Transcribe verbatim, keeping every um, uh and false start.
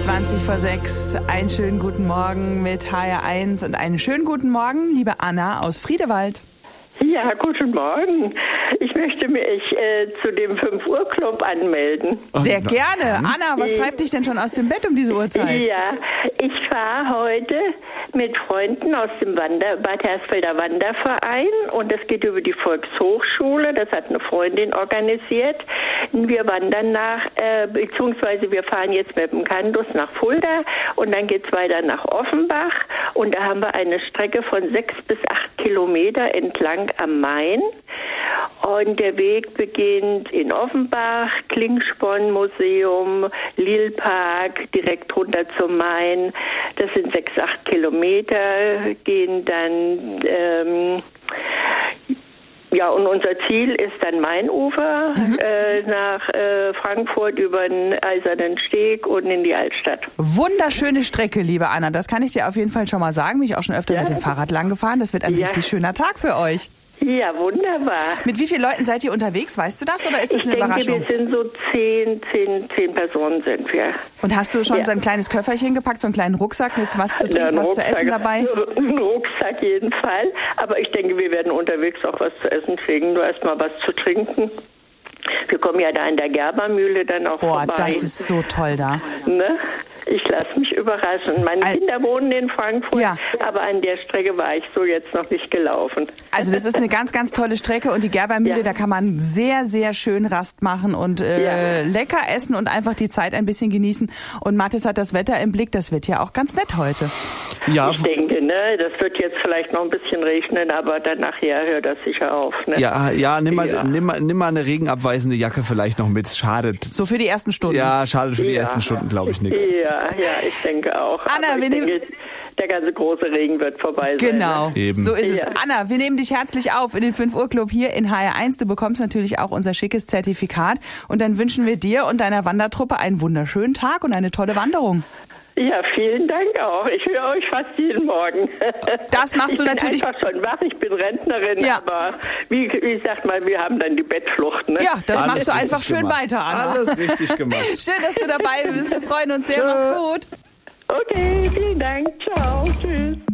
zwanzig vor sechs. Einen schönen guten Morgen mit H R eins und einen schönen guten Morgen, liebe Anna aus Friedewald. Ja, guten Morgen. Ich möchte mich äh, zu dem fünf Uhr Club anmelden. Sehr gerne. Anna, was treibt dich denn schon aus dem Bett um diese Uhrzeit? Ja, ich fahre heute mit Freunden aus dem Wander- Bad Hersfelder Wanderverein und das geht über die Volkshochschule. Das hat eine Freundin organisiert. Wir wandern nach, äh, beziehungsweise wir fahren jetzt mit dem Kandus nach Fulda und dann geht es weiter nach Offenbach und da haben wir eine Strecke von sechs bis acht Kilometer entlang am Main. Und der Weg beginnt in Offenbach, Klingsporn-Museum, Lilpark, direkt runter zum Main. Das sind sechs, acht Kilometer, gehen dann, ähm, ja, und unser Ziel ist dann Mainufer, mhm. äh, nach äh, Frankfurt über den Eisernen Steg und in die Altstadt. Wunderschöne Strecke, liebe Anna. Das kann ich dir auf jeden Fall schon mal sagen. Bin ich auch schon öfter ja. mit dem Fahrrad lang gefahren. Das wird ein ja. richtig schöner Tag für euch. Ja, wunderbar. Mit wie vielen Leuten seid ihr unterwegs? Weißt du das oder ist das ich eine denke, Überraschung? Wir sind so zehn, zehn, zehn Personen sind wir. Und hast du schon ja. so ein kleines Köfferchen gepackt, so einen kleinen Rucksack mit was zu trinken, ja, was Rucksack, zu essen dabei? Ein Rucksack jeden Fall. Aber ich denke, wir werden unterwegs auch was zu essen kriegen, nur erstmal was zu trinken. Wir kommen ja da in der Gerbermühle dann auch Boah, vorbei. das ist so toll da. Ne? Ich lasse mich überraschen. Meine Al- Kinder wohnen in Frankfurt, ja. aber an der Strecke war ich so jetzt noch nicht gelaufen. Also das ist eine ganz, ganz tolle Strecke und die Gerbermühle, ja. da kann man sehr, sehr schön Rast machen und äh, ja. lecker essen und einfach die Zeit ein bisschen genießen. Und Mathis hat das Wetter im Blick, das wird ja auch ganz nett heute. Ja. Ich denke, ne, das wird jetzt vielleicht noch ein bisschen regnen, aber dann nachher hört das sicher auf. Ne? Ja, ja, nimm mal, ja. Nimm, mal, nimm mal eine regenabweisende Jacke vielleicht noch mit, schadet. So für die ersten Stunden. Ja, schadet für die ja. ersten Stunden, glaube ich, nichts. Ja, ja, ich denke auch. Anna, aber wir ich nehmen... denke, der ganze große Regen wird vorbei sein. Genau, Ne? Eben. so ist es. Ja. Anna, wir nehmen dich herzlich auf in den fünf Uhr Club hier in H R eins. Du bekommst natürlich auch unser schickes Zertifikat und dann wünschen wir dir und deiner Wandertruppe einen wunderschönen Tag und eine tolle Wanderung. Ja, vielen Dank auch. Ich höre euch fast jeden Morgen. Das machst ich du natürlich. Ich bin einfach schon wach, ich bin Rentnerin, ja. aber wie, wie sagt man, wir haben dann die Bettflucht. Ne? Ja, das Alles machst du einfach schön gemacht. weiter, Anna. Alles richtig gemacht. Schön, dass du dabei bist. Wir freuen uns sehr. Tschö. Mach's gut. Okay, vielen Dank. Ciao. Tschüss.